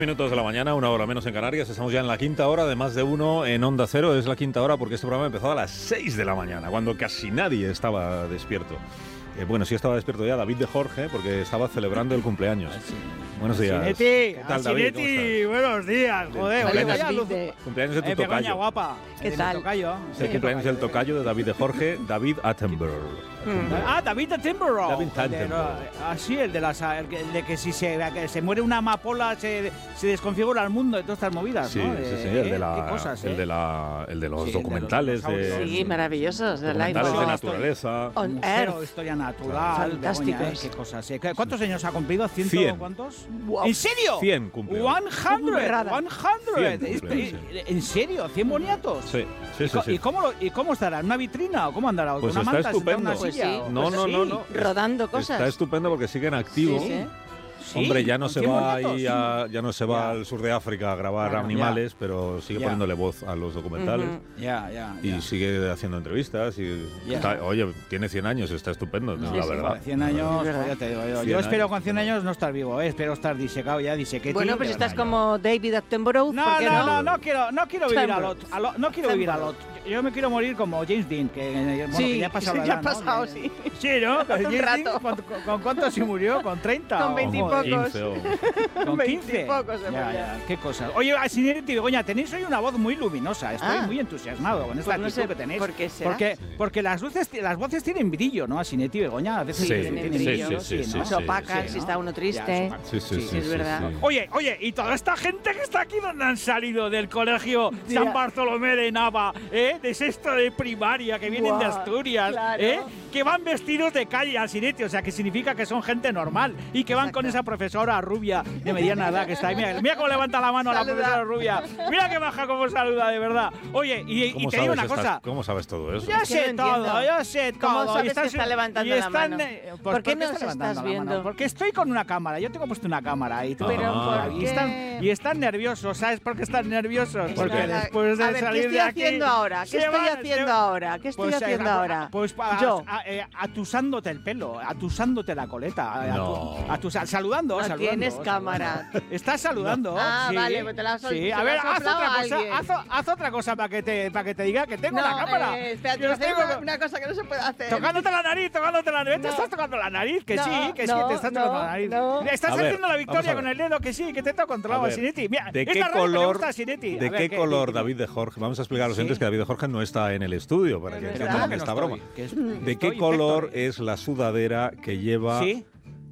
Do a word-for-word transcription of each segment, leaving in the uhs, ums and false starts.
Minutos de la mañana, una hora menos en Canarias. Estamos ya en la quinta hora de Más de Uno en Onda Cero. Es la quinta hora porque este programa empezó a las seis de la mañana, cuando casi nadie estaba despierto. Eh, bueno, sí estaba despierto ya David de Jorge, porque estaba celebrando el cumpleaños. Sí. Buenos días. Asinetti, ¿Qué tal, David? Asinetti, buenos días, joder. Cumpleaños, Vaya luz. cumpleaños de tu Eh, Begoña, tocayo. guapa. ¿Qué de tal? mi tocayo. Es el cumpleaños del tocayo de David de Jorge, David Attenborough. Ah, David Attenborough. David El de- Attenborough. Ah, sí, el de, las, el que- el de que si se, que se muere una amapola se, se desconfigura el mundo de todas estas movidas, Sí, ¿no? sí, sí, Eh, el de, la, qué cosas, el ¿eh? de, la, el de los Sí, el de los documentales de, dinosaurios. Sí, maravillosos. De Life documentales de on- naturaleza. on Museo, Earth. historia natural, Fantásticos. Begoña, ¿eh? Qué cosas, ¿eh? ¿Cuántos años ha cumplido? ¿Ciento Cien. cuántos? Wow. ¿En serio? cien cumplió. cien, Burrada. cien. cien cumplió, sí. ¿En serio? ¿cien boniatos? Sí, sí, ¿Y, sí, co- sí. ¿Y, cómo lo- ¿Y cómo estará? ¿En una vitrina o cómo andará? ¿Con Pues una está manta sentada en una estupendo. Pues silla? sí. ¿O- No, pues no, sí? no, no. Rodando cosas. Está estupendo porque sigue en activo. Sí, sí. Sí, Hombre, ya no con se cien va boniatos. ahí a- ya no se va Ya. al sur de África a grabar Claro, animales, pero sigue Ya. poniéndole voz a los documentales. Ujú. Ya, ya, Y ya. sigue haciendo entrevistas y Ya. está- oye, tiene cien años, está estupendo, No, la sí, verdad. joder, cien años, Es verdad. joder, ya te digo yo. cien Yo espero años. con cien años no estar vivo, ¿eh? Espero estar disecado ya, disequete. Bueno, pues de estás verdad, como David Attenborough. No, ¿por qué no, no? no, no quiero, no quiero vivir a Attenborough. lot, a lo- no quiero vivir a lot. Yo, yo me quiero morir como James Dean, que, eh, bueno, Sí, que ya ha pasado la ya ha edad, ¿no? pasado, Que- sí. Sí, ¿no? Con Un James Dean, rato. ¿con, con, con cuánto se murió? ¿Con treinta? Con o- veintipocos. joder, quince o- ¿Con quince? Veintipocos se Ya, murió. ya, qué cosas. Oye, Asinetti y Begoña, tenéis hoy una voz muy luminosa. Estoy Ah. muy entusiasmado con esta Pues no actitud sé que tenéis. por qué será. Porque, Sí. porque las, luces, las voces tienen brillo, ¿no? Asinetti y Begoña a veces Sí, tienen sí, brillo. sí, sí, sí, ¿no? sí, Se opacan sí, si ¿no? está uno Ya, triste. se opacan. Sí, sí, Sí, sí, es sí, verdad. sí. Oye, oye, y toda esta gente que está aquí donde han salido del colegio Ya. San Bartolomé de Nava, ¿eh? De sexto de primaria, que vienen de Guau, Asturias, claro. ¿eh? Que van vestidos de calle al Asinetti, o sea, que significa que son gente normal y que van Exacto. con esa profesora rubia de mediana edad que está ahí. Mira, mira cómo levanta la mano a la Saluda. profesora rubia. Mira que baja como saluda, de verdad. Oye, y, y ¿Cómo te digo sabes una estas- cosa. ¿Cómo sabes todo eso? Yo Es que sé no todo, entiendo. yo sé todo. ¿Cómo Y sabes están- que está levantando y la están, mano? eh, pues, ¿Por qué ¿por nos está levantando estás la mano? viendo? Porque estoy con una cámara. Yo tengo puesto una cámara y, Pero Ah. ¿por y, qué? están, y están nerviosos. ¿Sabes por qué están nerviosos? ¿Por Porque qué? después de a ver, ¿qué salir estoy de aquí, haciendo ahora? ¿Qué se estoy van- haciendo se- ahora? ¿Qué estoy Pues, haciendo eh, ahora? Pues a- Yo. a- eh, atusándote el pelo, atusándote la coleta, a- No. atu- atusa- saludando, No saludando. tienes saludando. cámara. Estás saludando. Ah, sí, vale, pues te la has sol- sí. se A la ver, has haz soplado otra a cosa, alguien. haz, haz otra cosa para que te para que te diga que tengo No, la cámara. eh, espérate, Que voy a os hacer tengo- una, una cosa que no se puede hacer. Tocándote la nariz, tocándote la nariz. Te No. estás tocando la nariz, que No, sí, que sí, no, te estás no, tocando la nariz. no. Estás A ver, haciendo la vamos a victoria ver. con el dedo, que sí, que te toco controlado, A ver, Asinetti. Mira, ¿De es qué la radio que le color, gusta a Asinetti. de A ver, qué ¿qué- color qué- David de Jorge? Vamos a explicar a los Sí. oyentes que David de Jorge no está en el estudio para que ¿verdad? entiendan que esta no broma. estoy, que es- ¿De qué estoy color infecto, es la sudadera que lleva Sí,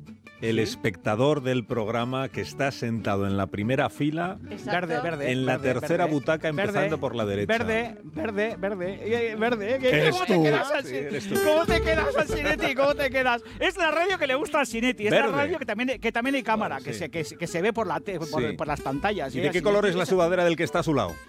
el sí. espectador del programa que está sentado en la primera fila, Exacto. verde, verde. en la verde, tercera verde, butaca, empezando verde, por la derecha? Verde, verde, verde, eh, verde. ¿Qué- Eres ¿Cómo tú. te quedas, Sí, Asinetti? eres tú. ¿Cómo te quedas, Asinetti? ¿Cómo te quedas? Es la radio que le gusta a Asinetti. Es Verde. la radio que también, que también hay cámara, Vale, que, sí. se, que, se- que se ve por, la te- por, Sí. por las pantallas. ¿Y ¿eh? de qué Asinetti color es la esa- sudadera del que está a su lado?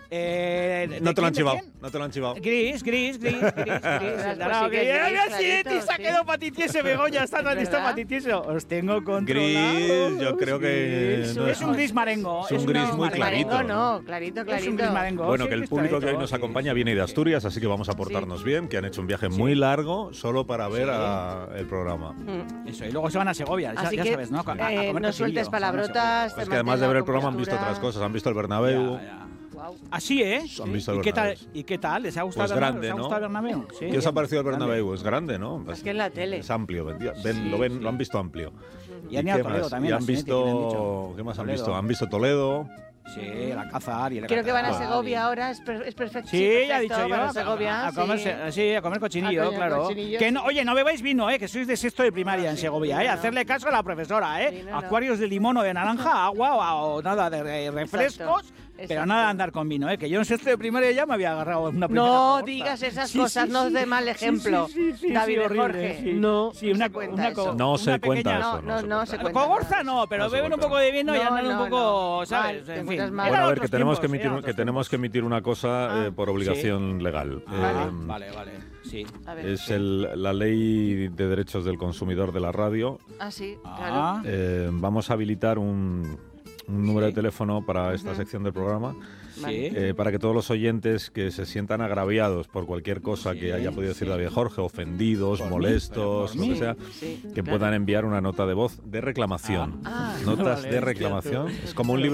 Eh, ¿de No te lo han quién, de chivado, quién? no te lo han chivado. Gris, gris, gris, gris, gris. Pues Dará, sí que gris. es ¡Ay, gris Asinetti clarito, se ha sí. quedado patitiese, Begoña! Está Es tan listo verdad. patitiese. Os tengo controlado. Gris, yo creo que Gris. no es un gris marengo. es un una- gris muy marengo. clarito. Marengo no, clarito, Es clarito. un gris marengo. Bueno, sí, que el gris público que hoy clarito, nos sí. acompaña viene de Asturias, así que vamos a portarnos bien, que han hecho un viaje muy largo solo para ver Sí. a- el programa. Mm. Eso, y luego se van a Segovia, ya, Así ya que sabes, ¿no? A- a eh, comer no cochinillo, sueltes se van a palabrotas. Es que además de ver el programa han visto otras cosas, han visto el Bernabéu. Ya, ya. Wow. Así, ¿eh? Han visto el ¿Y qué tal? Bernabéu. ¿Y qué tal? ¿Les ha gustado Pues el Bernabéu? grande, ¿Les ha ¿no? gustado el Bernabéu? Sí, ¿Qué os ha bien, parecido el grande. Bernabéu? Es grande, ¿no? Es que en la tele. Es amplio, ven- ven- Sí, lo, ven, sí. lo han visto amplio. Y han ido a qué Toledo más? también. Y han Asinetti, que le han visto, dicho. ¿qué más han Toledo. visto? Han visto Toledo. Sí, el Alcázar y el Creo que van a Alcázar. Segovia ahora, es, per- es perfecto. Sí, ya he dicho yo. Van a a- Segovia, a, comer, sí. sí, a comer cochinillo, A comer claro. cochinillo, Que no, sí. oye, no bebáis vino, eh, que sois de sexto de primaria No, en sí, Segovia, eh. vino no. Hacerle caso a la profesora, eh. Vino no. Acuarios de limón o de naranja, agua o, o nada de eh, refrescos. Exacto, Pero exacto. nada de andar con vino, ¿eh? Que yo en sexto de primaria ya me había agarrado una primera No cohorta. digas esas Sí, cosas, sí, no sí. des mal Sí, ejemplo. sí, sí, sí, David sí, de horrible, Jorge, sí. no, Sí, no una, se cuenta una eso. co- No una se cuenta pequeña- eso. No, no, se no cuenta. se cuenta. Cogorza no, pero No se beben un cuenta. poco de vino y No, andan un no, poco, no. ¿sabes? Mal, te En fin. encuentras mal. Eran Bueno, a ver, que otros tenemos que tiempos, emitir, eran que otros tenemos que tiempos. emitir una cosa Ah, eh, por obligación legal. Ah, Eh, vale, vale, sí. A ver. Es el- la ley de derechos del consumidor de la radio. Ah, sí, Ah. claro. Eh, vamos a habilitar un, un número Sí. de teléfono para esta Ujú. sección del programa, Sí. eh, para que todos los oyentes que se sientan agraviados por cualquier cosa Sí, que haya podido decir sí. David Jorge, ofendidos, Por mí, molestos, pero lo por que sea, Sí, que claro. puedan enviar una nota de voz de reclamación. Ah. Notas Vale, de es reclamación. cierto. Es como un libro